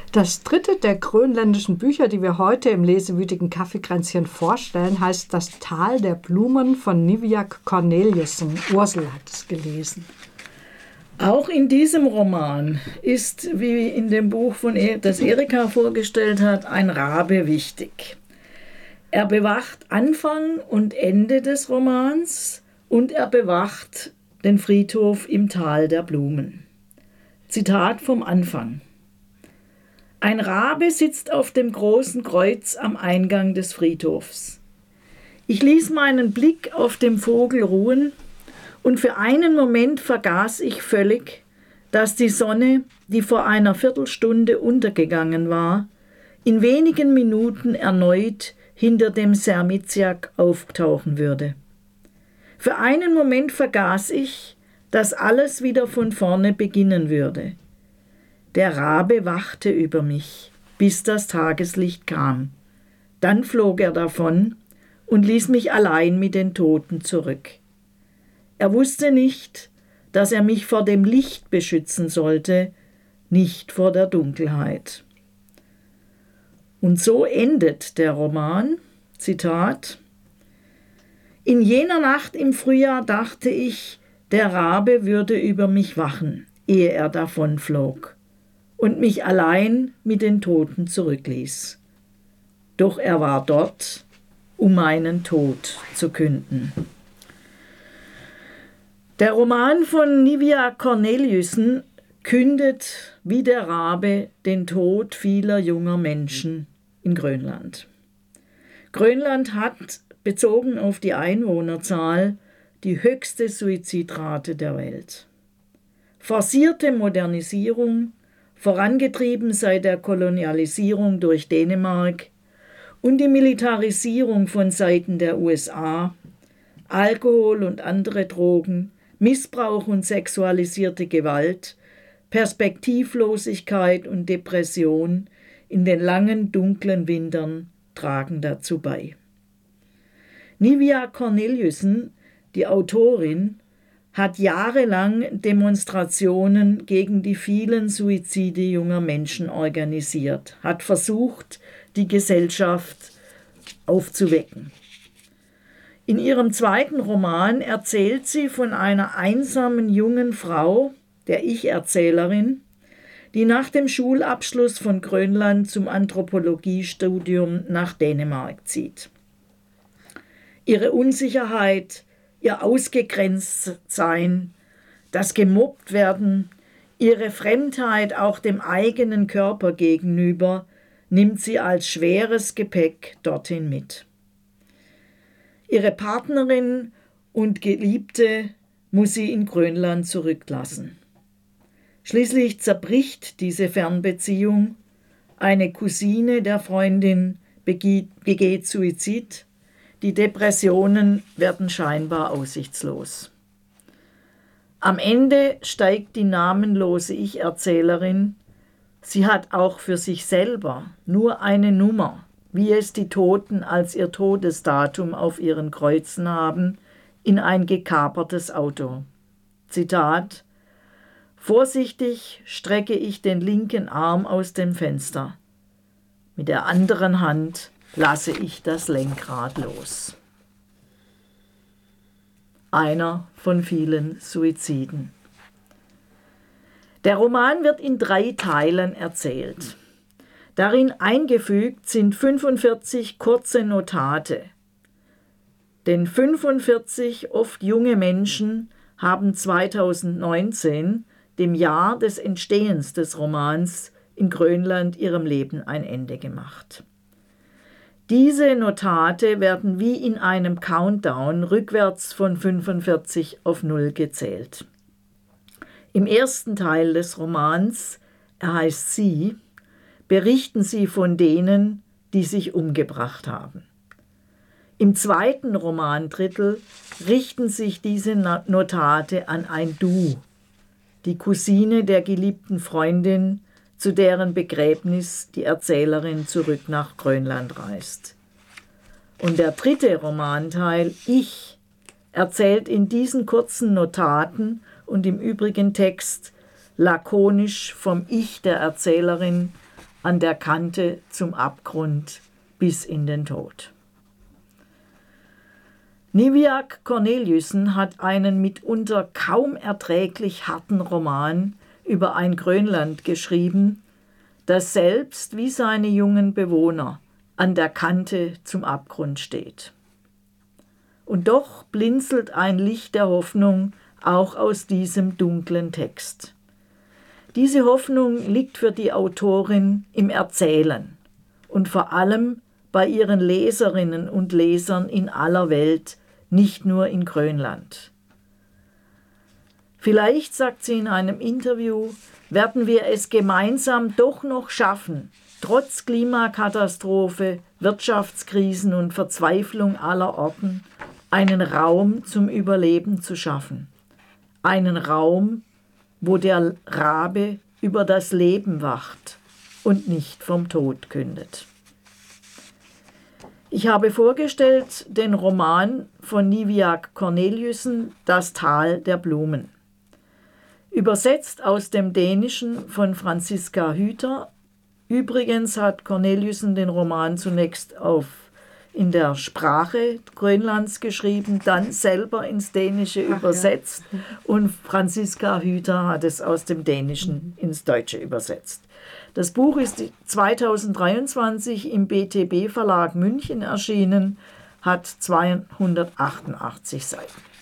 Das dritte der grönländischen Bücher, die wir heute im lesewütigen Kaffeekränzchen vorstellen, heißt Das Tal der Blumen von Niviaq Corneliussen. Ursel hat es gelesen. Auch in diesem Roman ist, wie in dem Buch, das Erika vorgestellt hat, ein Rabe wichtig. Er bewacht Anfang und Ende des Romans und er bewacht den Friedhof im Tal der Blumen. Zitat vom Anfang. Ein Rabe sitzt auf dem großen Kreuz am Eingang des Friedhofs. Ich ließ meinen Blick auf dem Vogel ruhen und für einen Moment vergaß ich völlig, dass die Sonne, die vor einer Viertelstunde untergegangen war, in wenigen Minuten erneut hinter dem Sermitsiaq auftauchen würde. Für einen Moment vergaß ich, dass alles wieder von vorne beginnen würde. Der Rabe wachte über mich, bis das Tageslicht kam. Dann flog er davon und ließ mich allein mit den Toten zurück. Er wusste nicht, dass er mich vor dem Licht beschützen sollte, nicht vor der Dunkelheit. Und so endet der Roman, Zitat: In jener Nacht im Frühjahr dachte ich, der Rabe würde über mich wachen, ehe er davonflog und mich allein mit den Toten zurückließ. Doch er war dort, um meinen Tod zu künden. Der Roman von Niviaq Corneliussen kündet wie der Rabe den Tod vieler junger Menschen in Grönland. Grönland hat, bezogen auf die Einwohnerzahl, die höchste Suizidrate der Welt. Forcierte Modernisierung, vorangetrieben seit der Kolonialisierung durch Dänemark, und die Militarisierung von Seiten der USA, Alkohol und andere Drogen, Missbrauch und sexualisierte Gewalt, Perspektivlosigkeit und Depression in den langen, dunklen Wintern tragen dazu bei. Niviaq Corneliussen, die Autorin, hat jahrelang Demonstrationen gegen die vielen Suizide junger Menschen organisiert, hat versucht, die Gesellschaft aufzuwecken. In ihrem zweiten Roman erzählt sie von einer einsamen jungen Frau, der Ich-Erzählerin, die nach dem Schulabschluss von Grönland zum Anthropologiestudium nach Dänemark zieht. Ihre Unsicherheit, ihr Ausgegrenztsein, das Gemobbtwerden, ihre Fremdheit auch dem eigenen Körper gegenüber nimmt sie als schweres Gepäck dorthin mit. Ihre Partnerin und Geliebte muss sie in Grönland zurücklassen. Schließlich zerbricht diese Fernbeziehung. Eine Cousine der Freundin begeht Suizid. Die Depressionen werden scheinbar aussichtslos. Am Ende steigt die namenlose Ich-Erzählerin. Sie hat auch für sich selber nur eine Nummer, wie es die Toten als ihr Todesdatum auf ihren Kreuzen haben, in ein gekapertes Auto. Zitat: Vorsichtig strecke ich den linken Arm aus dem Fenster. Mit der anderen Hand lasse ich das Lenkrad los. Einer von vielen Suiziden. Der Roman wird in 3 Teilen erzählt. Darin eingefügt sind 45 kurze Notate. Denn 45 oft junge Menschen haben 2019, dem Jahr des Entstehens des Romans, in Grönland ihrem Leben ein Ende gemacht. Diese Notate werden wie in einem Countdown rückwärts von 45 auf 0 gezählt. Im ersten Teil des Romans, er heißt Sie, berichten sie von denen, die sich umgebracht haben. Im zweiten Romandrittel richten sich diese Notate an ein Du, die Cousine der geliebten Freundin, zu deren Begräbnis die Erzählerin zurück nach Grönland reist. Und der dritte Romanteil, Ich, erzählt in diesen kurzen Notaten und im übrigen Text lakonisch vom Ich der Erzählerin, an der Kante zum Abgrund bis in den Tod. Niviaq Korneliussen hat einen mitunter kaum erträglich harten Roman über ein Grönland geschrieben, das selbst wie seine jungen Bewohner an der Kante zum Abgrund steht. Und doch blinzelt ein Licht der Hoffnung auch aus diesem dunklen Text. Diese Hoffnung liegt für die Autorin im Erzählen und vor allem bei ihren Leserinnen und Lesern in aller Welt, nicht nur in Grönland. Vielleicht, sagt sie in einem Interview, werden wir es gemeinsam doch noch schaffen, trotz Klimakatastrophe, Wirtschaftskrisen und Verzweiflung aller Orten, einen Raum zum Überleben zu schaffen. Einen Raum, wo der Rabe über das Leben wacht und nicht vom Tod kündet. Ich habe vorgestellt den Roman von Niviaq Korneliussen, Das Tal der Blumen. Übersetzt aus dem Dänischen von Franziska Hüter. Übrigens hat Korneliussen den Roman zunächst in der Sprache Grönlands geschrieben, dann selber ins Dänische übersetzt und Franziska Hüter hat es aus dem Dänischen ins Deutsche übersetzt. Das Buch ist 2023 im BTB Verlag München erschienen, hat 288 Seiten.